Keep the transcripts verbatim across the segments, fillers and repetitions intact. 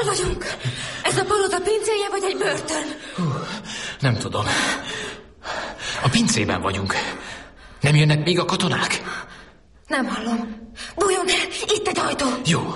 Hol vagyunk? Ez a palota pincéje vagy egy börtön? Hú, nem tudom. A pincében vagyunk. Nem jönnek még a katonák? Nem hallom. Bújjon el, itt egy ajtó. Jó.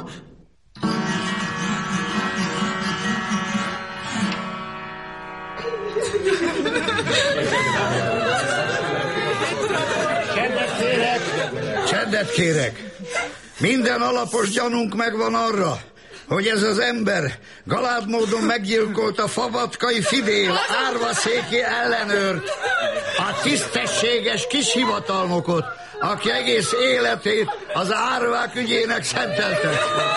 Csendet kérek! Csendet kérek! Minden alapos gyanunk megvan arra, hogy ez az ember galád módon meggyilkolta Favatkai Fidél árvaszéki ellenőrt, a tisztességes kishivatalnokot, aki egész életét az árvák ügyének szentelte.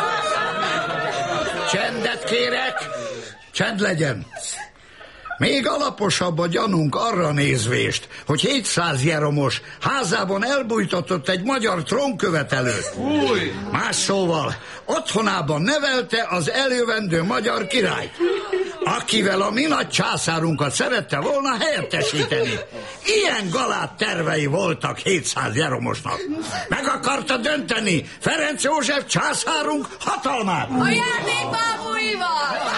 Csendet kérek! Csend legyen! Még alaposabb a gyanunk arra nézvést, hogy hétszáz jeromos házában elbújtatott egy magyar trónkövetelőt. Új. Más szóval, otthonában nevelte az eljövendő magyar királyt, akivel a mi nagy császárunkat szerette volna helyettesíteni. Ilyen galád tervei voltak hétszáz jeromosnak. Meg akarta dönteni Ferenc József császárunk hatalmát. A játékbábúival!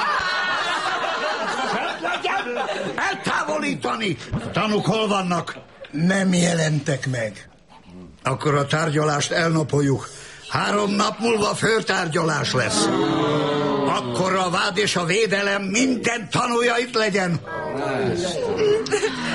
Eltávolítani! Tanúk hol vannak? Nem jelentek meg. Akkor a tárgyalást elnapoljuk. Három nap múlva főtárgyalás lesz. Akkor a vád és a védelem minden tanúja itt legyen.